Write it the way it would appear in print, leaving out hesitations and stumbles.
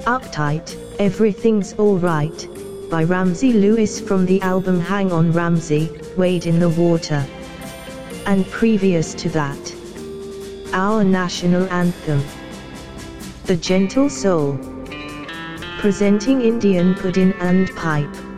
Uptight, Everything's Alright, by Ramsey Lewis from the album Hang On Ramsey, Wade in the Water. And previous to that, our national anthem, The Gentle Soul, presenting Indian Puddin' and Pipe.